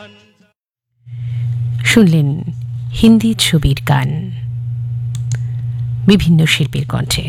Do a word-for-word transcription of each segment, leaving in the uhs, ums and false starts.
শুনলেন হিন্দি ছবির গান বিভিন্ন শিল্পীর কণ্ঠে।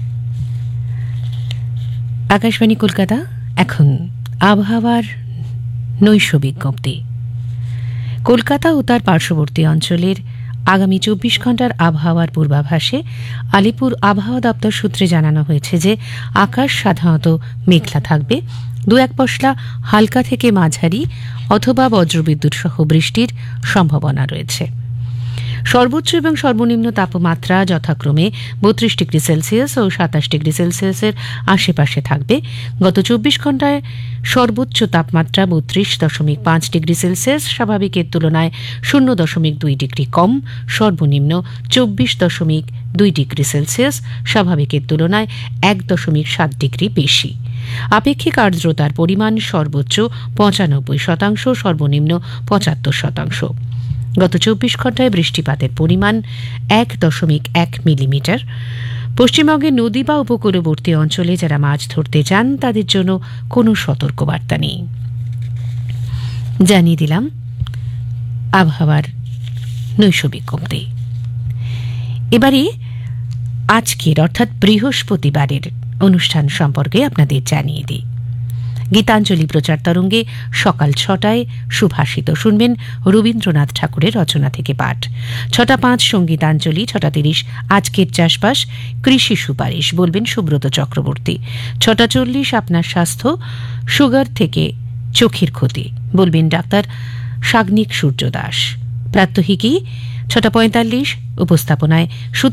আকাশবাণী কলকাতা। এখন আবহাওয়ার নৈশ বিজ্ঞপ্তি। কলকাতা ও তার পার্শ্ববর্তী অঞ্চলের আগামী চব্বিশ ঘন্টার আবহাওয়ার পূর্বাভাসে আলিপুর আবহাওয়া দপ্তর সূত্রে জানানো হয়েছে যে আকাশ সাধারণত মেঘলা থাকবে, দু এক পশলা হালকা থেকে মাঝারি অথবা বজ্রবিদ্যুৎ সহ বৃষ্টির সম্ভাবনা রয়েছে। সর্বোচ্চ এবং সর্বনিম্ন তাপমাত্রা যথাক্রমে বত্রিশ ডিগ্রি সেলসিয়াস ও সাতাশ ডিগ্রি সেলসিয়াসের আশেপাশে থাকবে। গত চব্বিশ ঘন্টায় সর্বোচ্চ তাপমাত্রা বত্রিশ দশমিক পাঁচ ডিগ্রি সেলসিয়াস, স্বাভাবিকের তুলনায় শূন্য দশমিক দুই ডিগ্রি কম। সর্বনিম্ন চব্বিশ দশমিক দুই ডিগ্রি সেলসিয়াস, স্বাভাবিকের তুলনায় এক দশমিক সাত ডিগ্রি বেশি। আপেক্ষিক আর্দ্রতার পরিমাণ সর্বোচ্চ পঁচানব্বই শতাংশ, সর্বনিম্ন পঁচাত্তর শতাংশ। গত চব্বিশ ঘন্টায় বৃষ্টিপাতের পরিমাণ এক দশমিক এক মিলিমিটার। পশ্চিমবঙ্গের নদী বা উপকূলবর্তী অঞ্চলে যারা মাছ ধরতে যান তাদের জন্য কোনো সতর্কবার্তা নেই। জানিয়ে দিলাম আবহাওয়ার নৈশ বিজ্ঞপ্তি। এবারে আজকের অর্থাৎ বৃহস্পতিবারের অনুষ্ঠান সম্পর্কে আপনাদের জানিয়ে দিই। গীতাঞ্জলি প্রচার তরঙ্গে সকাল ছটায় সুভাষিত শুনবেন রবীন্দ্রনাথ ঠাকুরের রচনা থেকে পাঠ। ছটা পাঁচ সঙ্গীতাঞ্জলি, ছটা তিরিশ আজকের চাষবাস কৃষি সুপারিশ বলবেন সুব্রত চক্রবর্তী। ছটা চল্লিশ আপনার স্বাস্থ্য সুগার থেকে চোখের ক্ষতি বলবেন ডাক্তার সাগ্নিক সূর্য দাস। প্রাত্যহিকী ছটা পঁয়তাল্লিশ উপস্থাপনায়